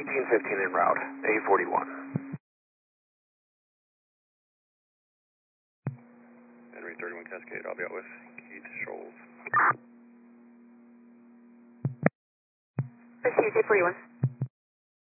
1815 en route, A41. Henry 31 Cascade, I'll be out with Keith Scholes. Received, A41.